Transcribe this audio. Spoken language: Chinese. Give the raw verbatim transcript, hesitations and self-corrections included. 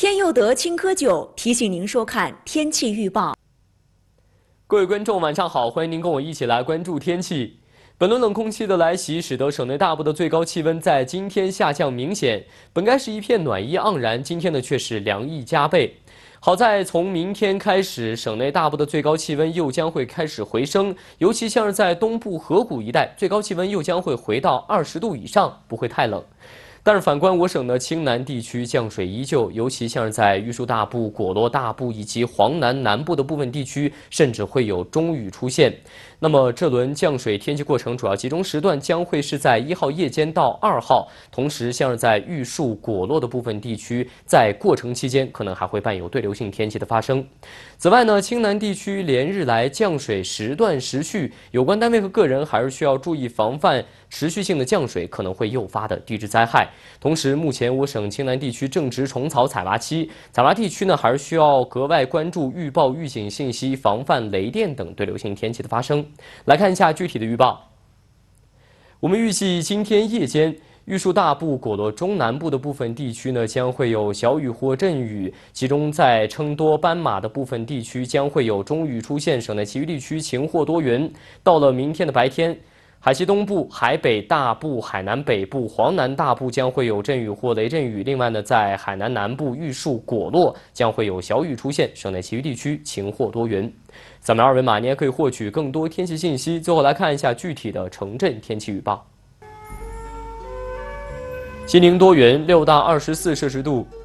天佑德青稞酒提醒您收看天气预报。 各位观众，晚上好，欢迎您跟我一起来关注天气。本轮冷空气的来袭，使得省内大部的最高气温在今天下降明显。本该是一片暖意盎然，今天呢却是凉意加倍。好在从明天开始，省内大部的最高气温又将会开始回升，尤其像是在东部河谷一带，最高气温又将会回到二十度以上，不会太冷。但是反观我省的青南地区降水依旧，尤其像是在玉树大部、果洛大部以及黄南南部的部分地区，甚至会有中雨出现。那么这轮降水天气过程主要集中时段将会是在一号夜间到二号，同时像是在玉树、果洛的部分地区，在过程期间可能还会伴有对流性天气的发生。此外呢，青南地区连日来降水时断时续，有关单位和个人还是需要注意防范持续性的降水可能会诱发的地质灾害。同时，目前我省青南地区正值虫草采挖期，采挖地区呢还是需要格外关注预报预警信息，防范雷电等对流性天气的发生。来看一下具体的预报。我们预计今天夜间，玉树大部、果洛中南部的部分地区呢将会有小雨或阵雨，其中在称多、斑马的部分地区将会有中雨出现，省内其余地区晴或多云。到了明天的白天，海西东部、海北大部、海南北部、黄南大部将会有阵雨或雷阵雨。另外呢，在海南南部、玉树、果洛将会有小雨出现，省内其余地区晴或多云。扫描二维码，你也可以获取更多天气信息。最后来看一下具体的城镇天气预报。西宁多云，六到二十四摄氏度；